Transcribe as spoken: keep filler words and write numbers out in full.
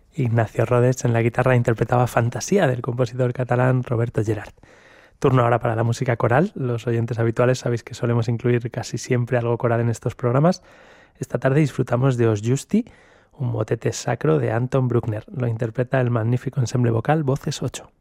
Ignacio Rodés en la guitarra interpretaba Fantasía del compositor catalán Roberto Gerard. Turno ahora para la música coral. Los oyentes habituales sabéis que solemos incluir casi siempre algo coral en estos programas. Esta tarde disfrutamos de Os Justi, un motete sacro de Anton Bruckner. Lo interpreta el magnífico ensemble vocal Voces ocho.